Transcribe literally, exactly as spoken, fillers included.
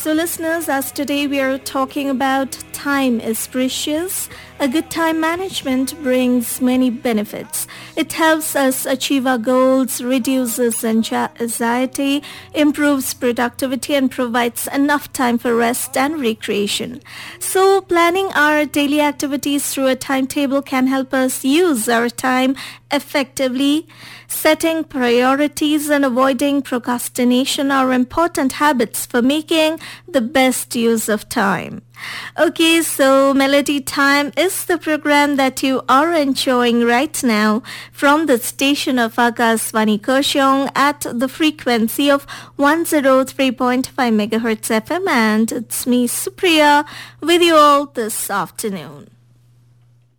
So listeners, as today we are talking about time is precious, a good time management brings many benefits. It helps us achieve our goals, reduces anxiety, improves productivity and provides enough time for rest and recreation. So planning our daily activities through a timetable can help us use our time effectively. Setting priorities and avoiding procrastination are important habits for making the best use of time. Okay, so Melody Time is the program that you are enjoying right now from the station of Akashvani Kurseong at the frequency of one oh three point five megahertz F M, and it's me, Supriya, with you all this afternoon.